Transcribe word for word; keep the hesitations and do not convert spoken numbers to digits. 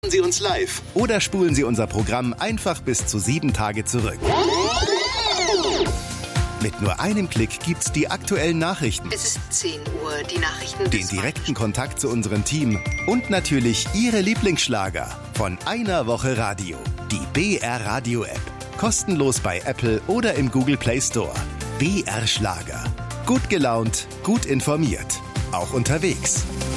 Sie uns live oder spulen Sie unser Programm einfach bis zu sieben Tage zurück. Mit nur einem Klick gibt's die aktuellen Nachrichten. Es ist zehn Uhr, die Nachrichten. Den direkten Kontakt zu unserem Team und natürlich Ihre Lieblingsschlager von einer Woche Radio. Die B R Radio App. Kostenlos bei Apple oder im Google Play Store. B R Schlager. Gut gelaunt, gut informiert. Auch unterwegs.